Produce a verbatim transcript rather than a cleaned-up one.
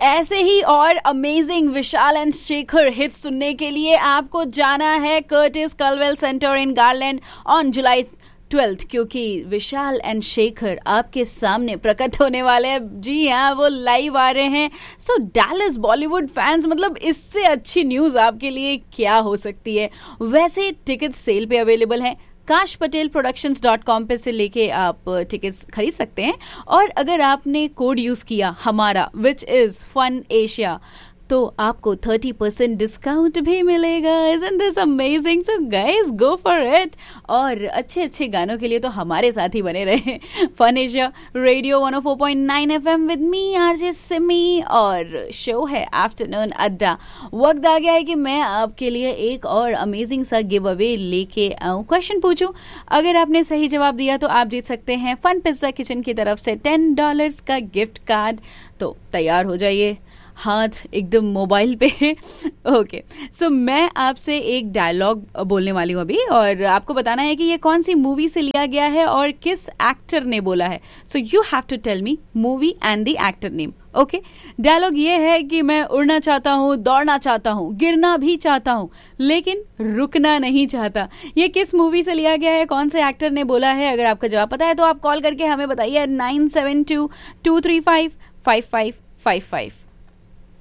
ऐसे ही और amazing Vishal and Shekhar hits सुनने के लिए आपको जाना है Curtis कल्वेल centre in garland on July twelfth, क्योंकि विशाल एंड शेखर आपके सामने प्रकट होने वाले हैं। जी हाँ, वो लाइव आ रहे हैं। सो डैलस बॉलीवुड फैंस, मतलब इससे अच्छी न्यूज आपके लिए क्या हो सकती है। वैसे टिकट सेल पे अवेलेबल हैं, काश पटेल प्रोडक्शंस डॉट कॉम पे से लेके आप टिकट्स खरीद सकते हैं। और अगर आपने कोड यूज किया हमारा विच इज फन एशिया, तो आपको थर्टी परसेंट डिस्काउंट भी मिलेगा। Isn't this amazing? So guys, go for it। और अच्छे अच्छे गानों के लिए तो हमारे साथ ही बने रहे। Fun Asia radio one O four point nine F am with me RJ Simi, और शो है आफ्टरनून अड्डा। वक्त आ गया है कि मैं आपके लिए एक और अमेजिंग सा गिव अवे लेके आऊं। क्वेश्चन पूछूं, अगर आपने सही जवाब दिया तो आप जीत सकते हैं फन पिज्जा किचन की तरफ से टेन डॉलर्स का गिफ्ट कार्ड। तो तैयार हो जाइए, हाथ एकदम मोबाइल पे। ओके, सो मैं आपसे एक डायलॉग बोलने वाली हूँ अभी, और आपको बताना है कि ये कौन सी मूवी से लिया गया है और किस एक्टर ने बोला है। So you have to tell me movie and the actor name. Okay, dialogue ये है कि मैं उड़ना चाहता हूँ, दौड़ना चाहता हूँ, गिरना भी चाहता हूँ, लेकिन रुकना नहीं चाहता। ये किस मूवी से लिया गया है, कौन से एक्टर ने बोला है? अगर आपका जवाब पता है तो आप कॉल करके हमें बताइए nine seven to to three five five five five five.